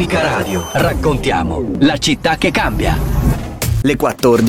Unica Radio. Raccontiamo la città che cambia. Le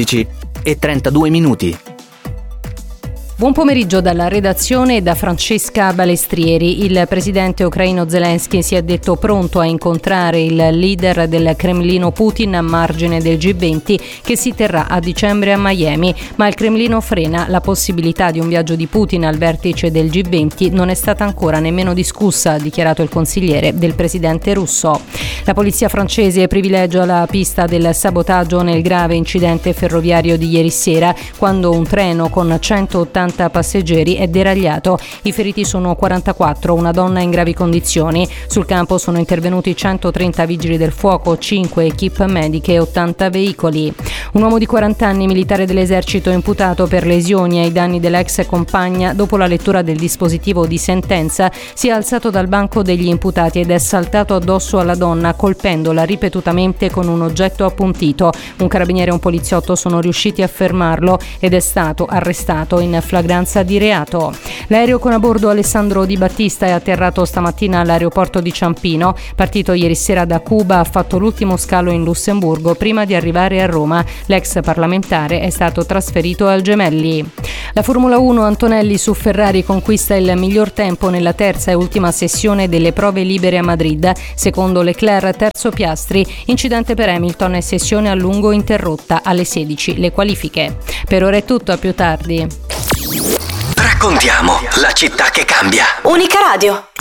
14:32. Buon pomeriggio dalla redazione e da Francesca Balestrieri. Il presidente ucraino Zelensky si è detto pronto a incontrare il leader del Cremlino Putin a margine del G20 che si terrà a dicembre a Miami, ma il Cremlino frena la possibilità di un viaggio di Putin al vertice del G20. Non è stata ancora nemmeno discussa, ha dichiarato il consigliere del presidente russo. La polizia francese privilegia la pista del sabotaggio nel grave incidente ferroviario di ieri sera, quando un treno con 180 passeggeri è deragliato. I feriti sono 44, una donna in gravi condizioni. Sul campo sono intervenuti 130 vigili del fuoco, 5 equip mediche e 80 veicoli. Un uomo di 40 anni, militare dell'esercito, imputato per lesioni ai danni dell'ex compagna, dopo la lettura del dispositivo di sentenza, si è alzato dal banco degli imputati ed è saltato addosso alla donna, colpendola ripetutamente con un oggetto appuntito. Un carabiniere e un poliziotto sono riusciti a fermarlo ed è stato arrestato in flagranza di reato. L'aereo con a bordo Alessandro Di Battista è atterrato stamattina all'aeroporto di Ciampino. Partito ieri sera da Cuba, ha fatto l'ultimo scalo in Lussemburgo prima di arrivare a Roma. L'ex parlamentare è stato trasferito al Gemelli. La Formula 1, Antonelli su Ferrari conquista il miglior tempo nella terza e ultima sessione delle prove libere a Madrid. Secondo Leclerc, terzo Piastri. Incidente per Hamilton e sessione a lungo interrotta. Alle 16 le qualifiche. Per ora è tutto, a più tardi. Raccontiamo la città che cambia. Unica Radio.